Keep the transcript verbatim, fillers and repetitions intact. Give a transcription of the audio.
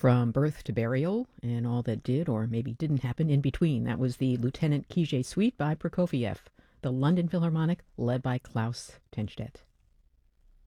From Birth to Burial and All That Did or Maybe Didn't Happen in Between. That was the Lieutenant Kijé Suite by Prokofiev, the London Philharmonic led by Klaus Tenstedt.